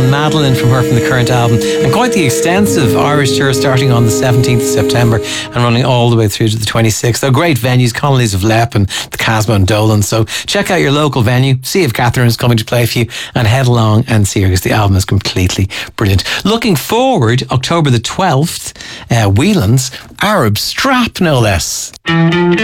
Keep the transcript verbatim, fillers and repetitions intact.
and Madeline from her from the current album, and quite the extensive Irish tour starting on the seventeenth of September and running all the way through to the twenty-sixth. They're great venues, Connolly's of Lepp and the Casbah and Dolan. So check out your local venue, see if Catherine is coming to play for you, and head along and see her because the album is completely brilliant. Looking forward, October the twelfth, uh, Whelan's Arab Strap, no less.